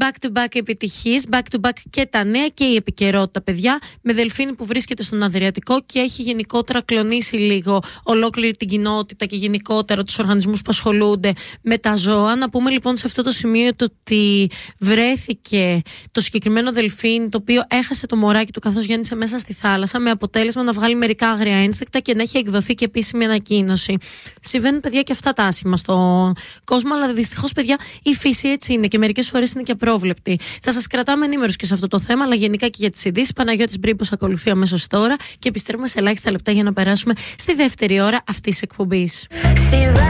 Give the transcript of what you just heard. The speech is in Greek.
back-to-back επιτυχίες, back-to-back και τα νέα και η επικαιρότητα, παιδιά. Με δελφίνι που βρίσκεται στον Αδριατικό και έχει γενικότερα κλονίσει λίγο ολόκληρη την κοινότητα και γενικότερα τους οργανισμούς που ασχολούνται με τα ζώα. Να πούμε λοιπόν σε αυτό το σημείο το ότι βρέθηκε το συγκεκριμένο δελφίνι, το οποίο έχασε το μωράκι του καθώς γέννησε μέσα στη θάλασσα, με αποτέλεσμα να βγάλει μερικά άγρια ένστικτα και να έχει εκδοθεί και επίσημη ανακοίνωση. Συμβαίνουν, παιδιά, και αυτά τα άσχημα στον κόσμο, αλλά δυστυχώς, παιδιά, η φύση έτσι είναι και μερικές φορές είναι και απρόβλεπτη. Θα σας κρατάμε ενήμερους και σε αυτό το θέμα, αλλά γενικά και για τις ειδήσεις. Παναγιώτης Μπρίμπος ακολουθεί αμέσως τώρα και επιστρέφουμε σε ελάχιστα λεπτά για να περάσουμε στη δεύτερη ώρα αυτής της εκπομπής.